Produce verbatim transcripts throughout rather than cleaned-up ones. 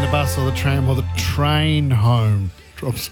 bus or the tram or the train home. Drops.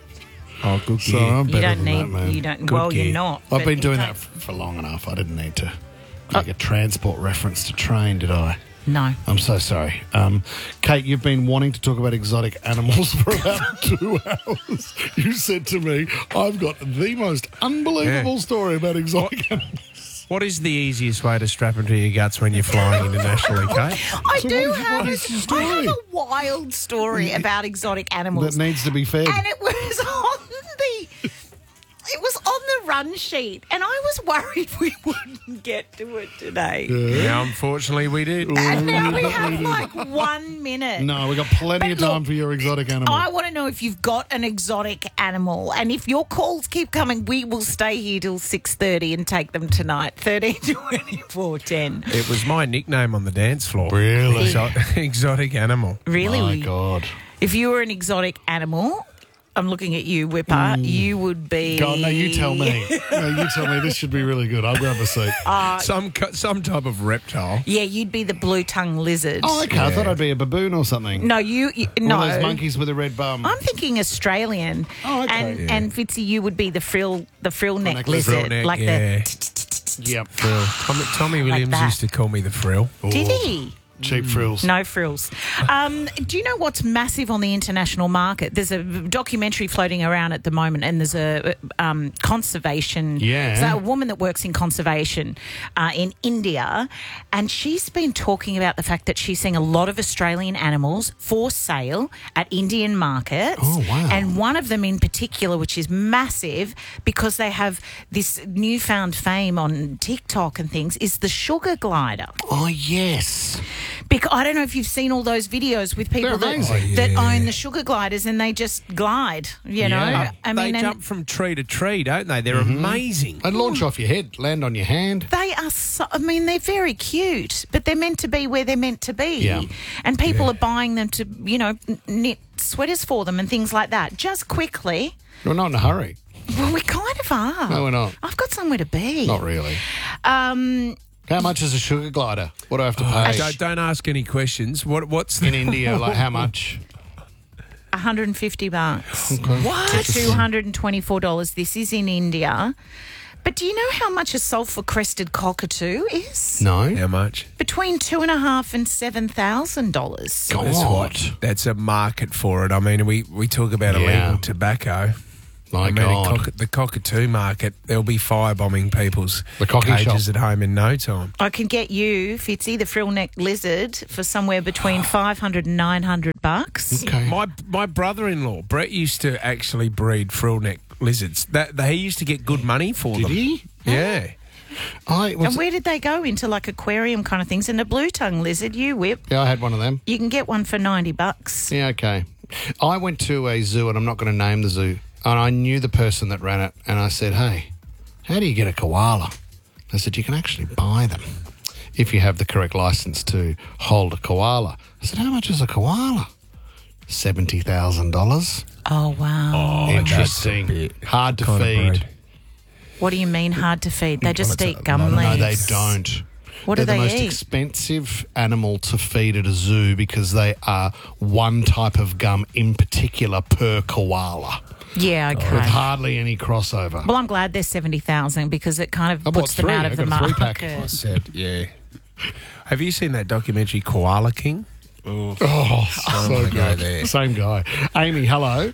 Oh, good So gear. I'm You better don't than need. that, man. You don't. Good well, gear. you're not. I've but been it doing takes- that f- for long enough. I didn't need to make a transport reference to train, did I? No. I'm so sorry. Um, Kate, you've been wanting to talk about exotic animals for about two hours. You said to me, I've got the most unbelievable Yeah. story about exotic animals. What is the easiest way to strap them to your guts when you're flying internationally, Kate? I So do what is- have. what is your I story? have a wild story about exotic animals. That needs to be fed. And it was on the it was on the run sheet, and I was worried we wouldn't get to it today. Yeah, unfortunately we did. And now we have like one minute. No, we've got plenty But of time look, for your exotic animal. I want to know if you've got an exotic animal, and if your calls keep coming, we will stay here till six thirty and take them tonight. Thirteen twenty-four ten. It was my nickname on the dance floor. Really? Exo- exotic animal. Really? My God. If you were an exotic animal, I'm looking at you, Whipper. You would be. God, no, you tell me. No, you tell me. This should be really good. I'll grab a seat. Some co- some type of reptile. Yeah, you'd be the blue tongue lizard. Oh, okay. I thought I'd be a baboon or something. No, you. you One no. of those monkeys with a red bum. I'm thinking Australian. Oh, okay. And Yeah. and Fitzy, you would be the frill, the frill neck neck lizard, Frill neck, like yeah. the. Yep. Frill. Tommy, Tommy Williams that. used to call me the frill. Did he? Cheap frills. No frills. Um, do you know what's massive on the international market? There's a documentary floating around at the moment, and there's a um, conservation. Yeah. So a woman that works in conservation uh, in India, and she's been talking about the fact that she's seeing a lot of Australian animals for sale at Indian markets. Oh, wow. And one of them in particular, which is massive because they have this newfound fame on TikTok and things, is the sugar glider. Oh, yes. Because I don't know if you've seen all those videos with people They're that, amazing. that Oh, yeah. own the sugar gliders and they just glide, you know. Yeah. I they mean, and jump from tree to tree, don't they? They're amazing. And launch off your head, land on your hand. they are so, I mean, they're very cute, but they're meant to be where they're meant to be. Yeah. And people are buying them to, you know, n- knit sweaters for them and things like that. Just quickly. You're not in a hurry. Well, we kind of are. No, we're not. I've got somewhere to be. Not really. Um, How much is a sugar glider? What do I have to Oh, pay? don't, don't ask any questions. What what's the In India, like how much? one hundred fifty bucks. What? two hundred twenty-four dollars. This is in India. But do you know how much a sulphur-crested cockatoo is? No. How much? Between two and a half and seven thousand dollars. God. That's what. That's a market for it. I mean, we, we talk about Yeah. illegal tobacco. My I mean, God. cock- the cockatoo market, they'll be firebombing people's The cocky cages shop. at home in no time. I can get you, Fitzy, the frill-neck lizard, for somewhere between five hundred and nine hundred bucks. Okay. My my brother-in-law, Brett, used to actually breed frill-neck lizards. That, that He used to get good money for Did them. he? Yeah. I was. And where did they go? Into like aquarium kind of things. And a blue-tongue lizard, you whip, Yeah, I had one of them. you can get one for ninety bucks. Yeah, okay. I went to a zoo, and I'm not going to name the zoo, and I knew the person that ran it, and I said, hey, how do you get a koala? I said, you can actually buy them if you have the correct license to hold a koala. I said, how much is a koala? seventy thousand dollars. Oh, wow. Interesting. Hard to kind of feed. breed. What do you mean hard to feed? They just it's eat a- gum No, leaves. no, they don't. What do They're they the most eat? expensive animal to feed at a zoo because they are one type of gum in particular per koala Yeah, with okay. hardly any crossover. Well, I'm glad they're seventy thousand because it kind of I bought puts them three. out I of the got a three-pack. market. Said, yeah. Have you seen that documentary, Koala King? Oh, Oh, I'm so gonna go good. there. Same guy. Amy, hello.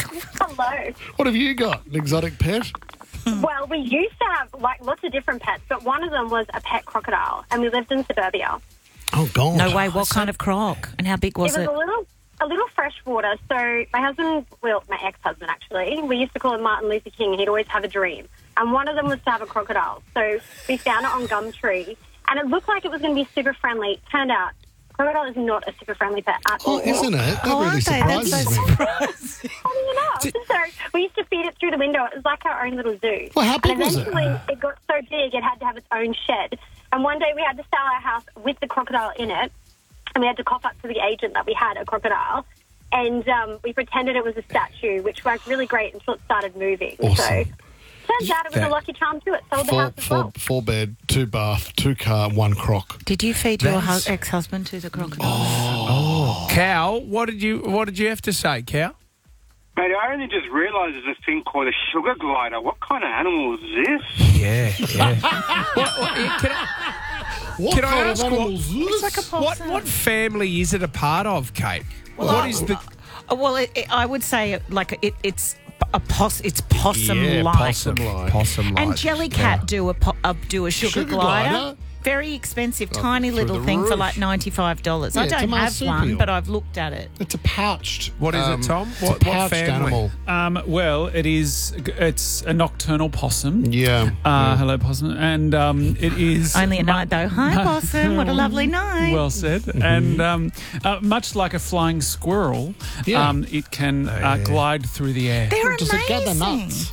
Hello. What have you got? An exotic pet? Well, we used to have like lots of different pets, but one of them was a pet crocodile, and we lived in suburbia. Oh, God. No way. What kind of croc? And how big was it it? was a little, a little freshwater. So my husband, well, my ex-husband actually, we used to call him Martin Luther King. He'd always have a dream, and one of them was to have a crocodile. So we found it on Gumtree, and it looked like it was going to be super friendly. Turned out, crocodile is not a super friendly pet at all. Oh, isn't it? That Oh, really aren't they? That's surprises so me. surprising. Funny enough. So we used to feed it through the window. It was like our own little zoo. Well, how big and was it? eventually it got so big it had to have its own shed. And one day we had to sell our house with the crocodile in it, and we had to cough up to the agent that we had a crocodile. And um, we pretended it was a statue, which worked really great until it started moving. Awesome. So turns out it was That- a lucky charm too. It sold the Four, house as four, well. four bed, two bath, two car, one croc. Did you feed your That's- hu- ex-husband to the crocodile? Oh, Cal, what did you what did you have to say, Cal? Mate, I only just realised there's a thing called a sugar glider. What kind of animal is this? Yeah, yeah. what, what, can I, What can I kind ask of what, animals is It's this? like a what possum. what family is it a part of, Kate? Well, what I- is the Uh, Well, it, it, I would say it, like it, it's a pos, it's possum Yeah, like. possum-like. possum And Jellycat do a po- uh, do a sugar, Sugar glider. glider? Very expensive, tiny through little the thing for roof. like ninety-five dollars. Yeah, I it's a don't have marsupial. one, but I've looked at it. It's a pouched. What is it, um, Tom? It's What- a what pouched family? animal. Um, well, it is. It's a nocturnal possum. Yeah. Uh, hello, possum, and um, it is Only at mu- night though. Hi, possum. What a lovely night. Well said. And um, uh, much like a flying squirrel, Yeah. um, it can uh, yeah. glide through the air. They're Does amazing. it gather nuts?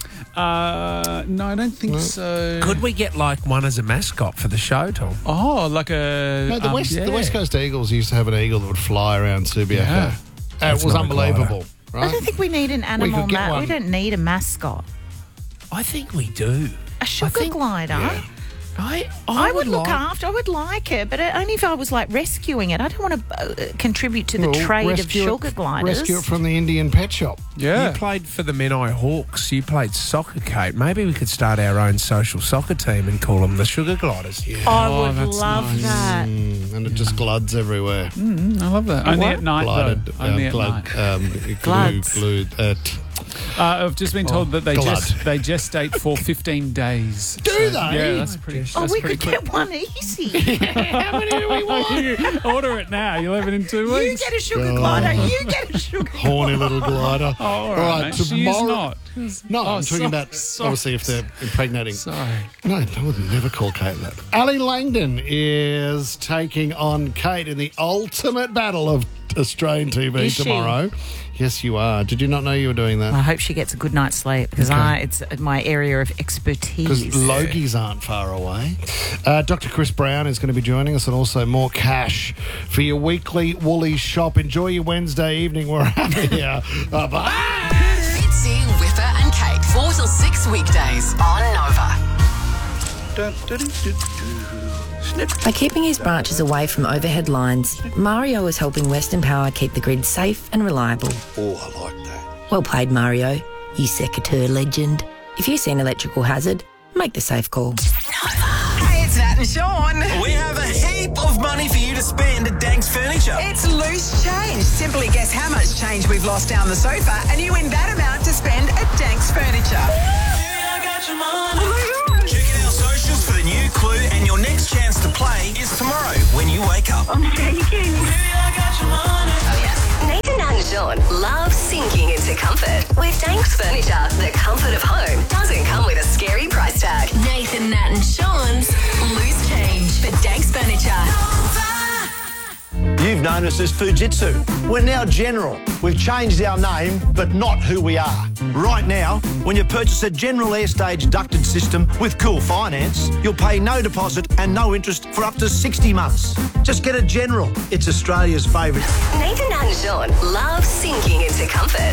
Uh, no, I don't think so. Could we get like one as a mascot for the show, Tom? Oh, like a No, the um, West yeah. the West Coast Eagles used to have an eagle that would fly around Subiaco. Yeah. And That's it was not a unbelievable, I right? don't think we need an animal. could get Ma- we one. don't need a mascot. I think we do. A sugar think- glider. Yeah. I I, would, look like- after. I would like it, but only if I was like rescuing it. I don't want to uh, contribute to the Well, trade of rescue it- sugar gliders. Rescue it from the Indian pet shop. Yeah. You played for the Menai Hawks. You played soccer, Kate. Maybe we could start our own social soccer team and call them the Sugar Gliders. Yeah. I Oh, would that's love nice. that. Mm, and it just gloods everywhere. Mm, I love that. Only What? at night, Glided, though. Only um, at glud, night. um, glue, Gloods. glued, uh, t- Uh, I've just been told that they glud. just they gestate for fifteen days. Do So, they? Yeah, that's pretty. Oh, that's we pretty could quick. get one easy. How many do we want? Order it now. You'll have it in two You weeks. get a sugar glider. You get a sugar horny little glider. Oh, all right, mate. She is not. No, Oh, I'm talking so- about sorry. obviously if they're impregnating. Sorry. No, I would never call Kate that. Ali Langdon is taking on Kate in the ultimate battle of Australian T V Is she? tomorrow. Yes, you are. Did you not know you were doing I that? hope she gets a good night's sleep because Okay. I it's my area of Because expertise. Logies aren't far away. Uh, Doctor Chris Brown is going to be joining us, and also more cash for your weekly Woolies shop. Enjoy your Wednesday evening. We're out of here. Uh, bye. Fitzy, Whipper and Kate, four till six weekdays on Nova. By keeping his branches away from overhead lines, Mario is helping Western Power keep the grid safe and reliable. Oh, I like that. Well played, Mario, you secateurs legend. If you see an electrical hazard, make the safe call. Hey, it's Nat and Sean. We have a heap of money for you to spend at Danks Furniture. It's loose change. Simply guess how much change we've lost down the sofa and you win that amount to spend at Danks Furniture. I got your money. Check out our socials for the new clue, and your next chance to play is tomorrow when you wake up. I'm shaking. I got your money. Nathan and Sean love sinking into comfort. With Danks Furniture, the comfort of home doesn't come with a scary price tag. Nathan, Nat and Sean's Loose Change for Danks Furniture. You've known us as Fujitsu. We're now General. We've changed our name, but not who we are. Right now, when you purchase a General Airstage ducted system with Cool Finance, you'll pay no deposit and no interest for up to sixty months. Just get a General. It's Australia's favourite. Nathan and Sean love sinking into comfort.